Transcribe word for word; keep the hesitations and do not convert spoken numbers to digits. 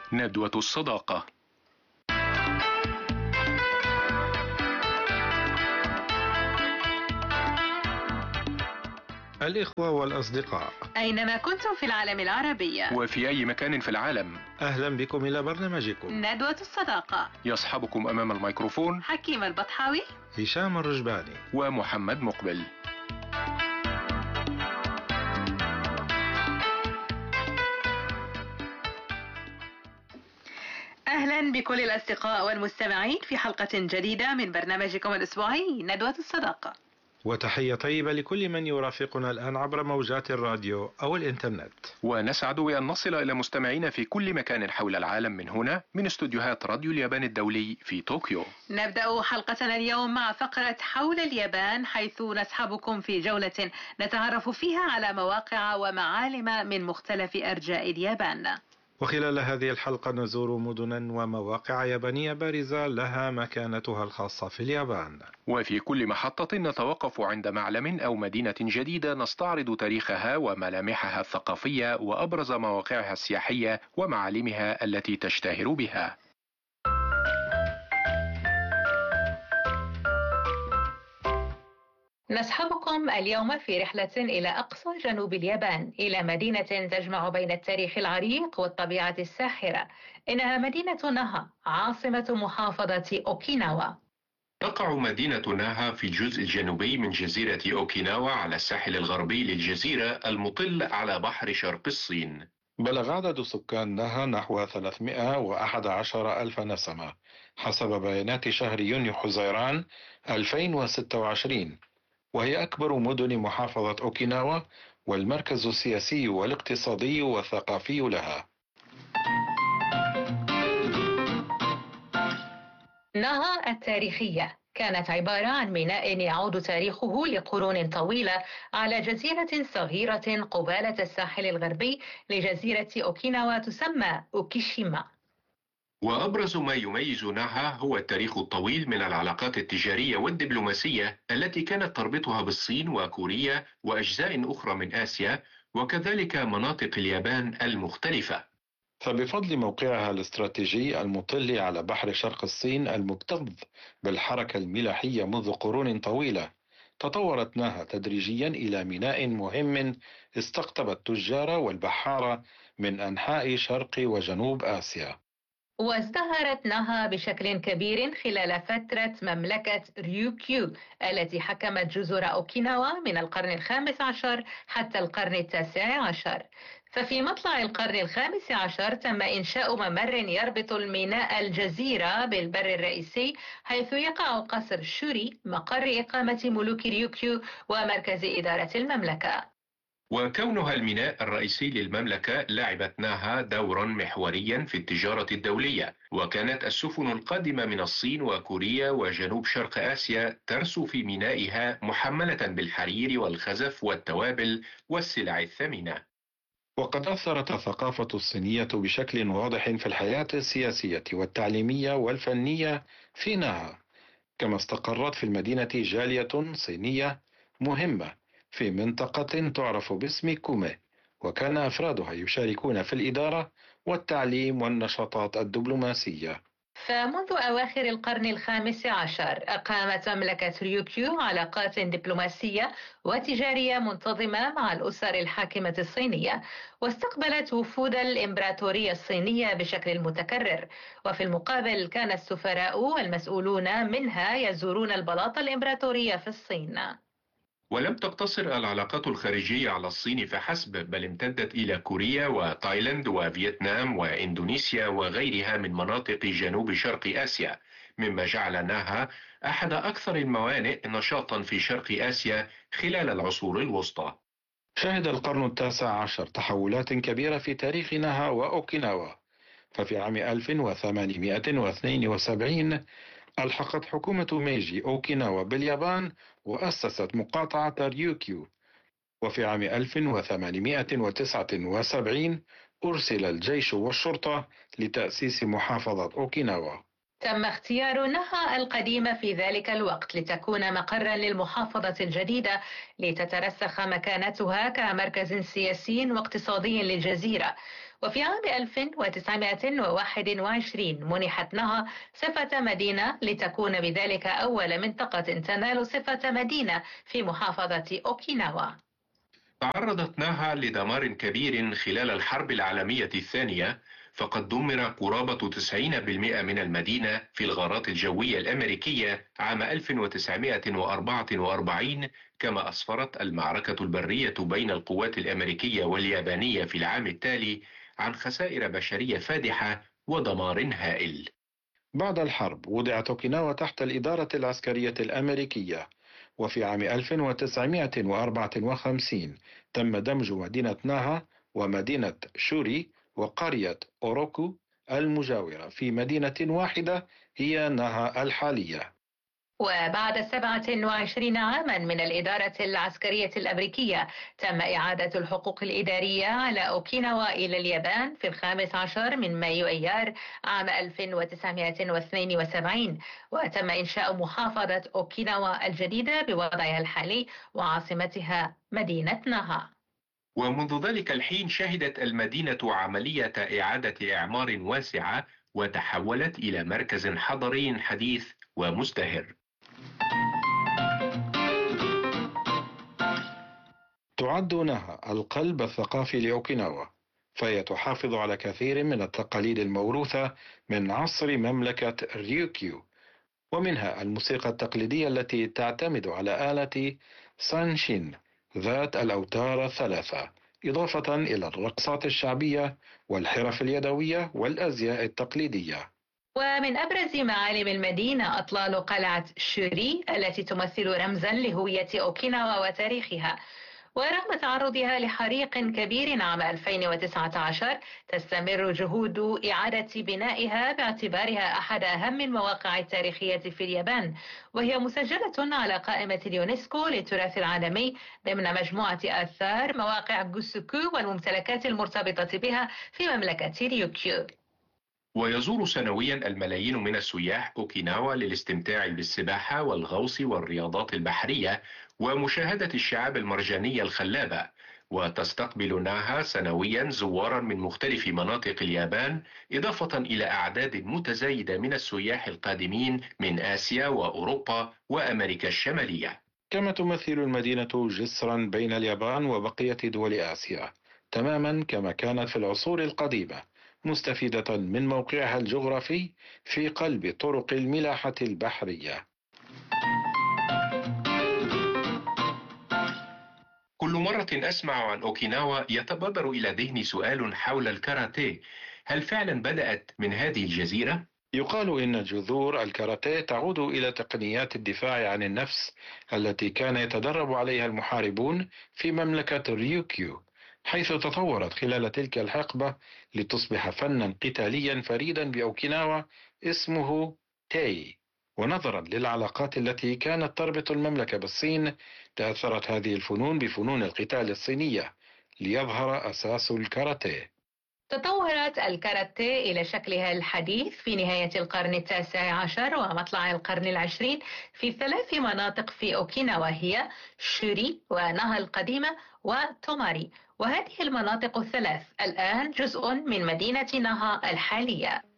ندوة الصداقة. الإخوة والأصدقاء أينما كنتم في العالم العربي وفي أي مكان في العالم، أهلا بكم إلى برنامجكم ندوة الصداقة. يصحبكم أمام الميكروفون حكيم البطحاوي، هشام الرجباني ومحمد مقبل. أهلا بكل الأصدقاء والمستمعين في حلقة جديدة من برنامجكم الأسبوعي ندوة الصداقة، وتحية طيبة لكل من يرافقنا الآن عبر موجات الراديو أو الإنترنت. ونسعد بأن نصل إلى مستمعين في كل مكان حول العالم من هنا من استوديوهات راديو اليابان الدولي في طوكيو. نبدأ حلقتنا اليوم مع فقرة حول اليابان، حيث نصحبكم في جولة نتعرف فيها على مواقع ومعالم من مختلف أرجاء اليابان. وخلال هذه الحلقة نزور مدنا ومواقع يابانية بارزة لها مكانتها الخاصة في اليابان. وفي كل محطة نتوقف عند معلم أو مدينة جديدة نستعرض تاريخها وملامحها الثقافية وأبرز مواقعها السياحية ومعالمها التي تشتهر بها. نصحبكم اليوم في رحلة إلى أقصى جنوب اليابان، إلى مدينة تجمع بين التاريخ العريق والطبيعة الساحرة. إنها مدينة ناها، عاصمة محافظة أوكيناوا. تقع مدينة ناها في الجزء الجنوبي من جزيرة أوكيناوا على الساحل الغربي للجزيرة المطل على بحر شرق الصين. بلغ عدد سكان ناها نحو ثلاثمائة وأحد عشر ألف نسمة حسب بيانات شهر يونيو حزيران ألفين وستة وعشرين، وهي أكبر مدن محافظة أوكيناوا والمركز السياسي والاقتصادي والثقافي لها. ناها التاريخية كانت عبارة عن ميناء يعود تاريخه لقرون طويلة على جزيرة صغيرة قبالة الساحل الغربي لجزيرة أوكيناوا تسمى أوكيشيما. وأبرز ما يميز ناها هو التاريخ الطويل من العلاقات التجارية والدبلوماسية التي كانت تربطها بالصين وكوريا وأجزاء أخرى من آسيا، وكذلك مناطق اليابان المختلفة. فبفضل موقعها الاستراتيجي المطل على بحر شرق الصين المكتظ بالحركة الملاحية منذ قرون طويلة، تطورت ناها تدريجيا إلى ميناء مهم استقطب التجار والبحارة من أنحاء شرق وجنوب آسيا. وازدهرت ناها بشكل كبير خلال فترة مملكة ريوكيو التي حكمت جزر أوكيناوا من القرن الخامس عشر حتى القرن التاسع عشر. ففي مطلع القرن الخامس عشر تم إنشاء ممر يربط الميناء الجزيرة بالبر الرئيسي، حيث يقع قصر شوري مقر إقامة ملوك ريوكيو ومركز إدارة المملكة. وكونها الميناء الرئيسي للمملكة لعبت ناها دورا محوريا في التجارة الدولية، وكانت السفن القادمة من الصين وكوريا وجنوب شرق آسيا ترسو في مينائها محملة بالحرير والخزف والتوابل والسلع الثمينة. وقد أثرت الثقافة الصينية بشكل واضح في الحياة السياسية والتعليمية والفنية في ناها، كما استقرت في المدينة جالية صينية مهمة في منطقة تعرف باسم كومي، وكان أفرادها يشاركون في الإدارة والتعليم والنشاطات الدبلوماسية. فمنذ أواخر القرن الخامس عشر أقامت مملكة ريوكيو علاقات دبلوماسية وتجارية منتظمة مع الأسر الحاكمة الصينية، واستقبلت وفود الإمبراطورية الصينية بشكل متكرر. وفي المقابل كان السفراء والمسؤولون منها يزورون البلاط الإمبراطورية في الصين. ولم تقتصر العلاقات الخارجية على الصين فحسب، بل امتدت إلى كوريا وتايلاند وفيتنام وإندونيسيا وغيرها من مناطق جنوب شرق آسيا، مما جعل ناها أحد أكثر الموانئ نشاطا في شرق آسيا خلال العصور الوسطى. شهد القرن التاسع عشر تحولات كبيرة في تاريخ ناها وأوكيناوا، ففي عام ألف وثمانمائة واثنين وسبعين ألحقت حكومة ميجي أوكيناوا باليابان وأسست مقاطعة ريوكيو، وفي عام ألف وثمانمائة وتسعة وسبعين أرسل الجيش والشرطة لتأسيس محافظة أوكيناوا. تم اختيار نها القديمة في ذلك الوقت لتكون مقرا للمحافظة الجديدة لتترسخ مكانتها كمركز سياسي واقتصادي للجزيرة. وفي عام ألف وتسعمائة وواحد وعشرين منحت نها صفة مدينة لتكون بذلك أول منطقة تنال صفة مدينة في محافظة أوكيناوا. تعرضت ناها لدمار كبير خلال الحرب العالمية الثانية، فقد دمر قرابة تسعين بالمئة من المدينة في الغارات الجوية الأمريكية عام ألف وتسعمائة وأربعة وأربعين، كما أسفرت المعركة البرية بين القوات الأمريكية واليابانية في العام التالي عن خسائر بشرية فادحة ودمار هائل. بعد الحرب وضعت أوكيناوا تحت الإدارة العسكرية الأمريكية، وفي عام ألف وتسعمائة وأربعة وخمسين تم دمج مدينة ناها ومدينة شوري وقرية أوروكو المجاورة في مدينة واحدة هي ناها الحالية. وبعد سبعة وعشرين عاما من الإدارة العسكرية الأمريكية تم إعادة الحقوق الإدارية على أوكيناوا إلى اليابان في الخامس عشر من مايو أيار عام ألف وتسعمائة واثنين وسبعين، وتم إنشاء محافظة أوكيناوا الجديدة بوضعها الحالي وعاصمتها مدينة ناها. ومنذ ذلك الحين شهدت المدينة عملية إعادة إعمار واسعة وتحولت إلى مركز حضري حديث ومزدهر. تعد ناها القلب الثقافي لأوكيناوا، فهي تحافظ على كثير من التقاليد الموروثة من عصر مملكة ريوكيو، ومنها الموسيقى التقليدية التي تعتمد على آلة سانشين ذات الأوتار الثلاثة، إضافة إلى الرقصات الشعبية والحرف اليدوية والأزياء التقليدية. ومن أبرز معالم المدينة أطلال قلعة شوري التي تمثل رمزا لهوية أوكيناوا وتاريخها. ورغم تعرضها لحريق كبير عام ألفين وتسعة عشر تستمر جهود إعادة بنائها باعتبارها أحد أهم المواقع التاريخية في اليابان، وهي مسجلة على قائمة اليونسكو للتراث العالمي ضمن مجموعة آثار مواقع جوسوكو والممتلكات المرتبطة بها في مملكة ريوكيو. ويزور سنويا الملايين من السياح أوكيناوا للاستمتاع بالسباحة والغوص والرياضات البحرية ومشاهدة الشعاب المرجانية الخلابة، وتستقبل ناها سنويا زوارا من مختلف مناطق اليابان، إضافة إلى أعداد متزايدة من السياح القادمين من آسيا وأوروبا وأمريكا الشمالية. كما تمثل المدينة جسرا بين اليابان وبقية دول آسيا، تماما كما كانت في العصور القديمة، مستفيدة من موقعها الجغرافي في قلب طرق الملاحة البحرية. كل مرة أسمع عن أوكيناوا يتبادر إلى ذهني سؤال حول الكاراتيه، هل فعلا بدأت من هذه الجزيرة؟ يقال إن جذور الكاراتيه تعود إلى تقنيات الدفاع عن النفس التي كان يتدرب عليها المحاربون في مملكة ريوكيو، حيث تطورت خلال تلك الحقبة لتصبح فنا قتاليا فريدا بأوكيناوا اسمه تاي. ونظرا للعلاقات التي كانت تربط المملكة بالصين، تأثرت هذه الفنون بفنون القتال الصينية ليظهر أساس الكاراتيه. تطورت الكاراتيه إلى شكلها الحديث في نهاية القرن التاسع عشر ومطلع القرن العشرين في ثلاث مناطق في أوكيناوا هي شوري وناها القديمة وتوماري، وهذه المناطق الثلاث الآن جزء من مدينة ناها الحالية.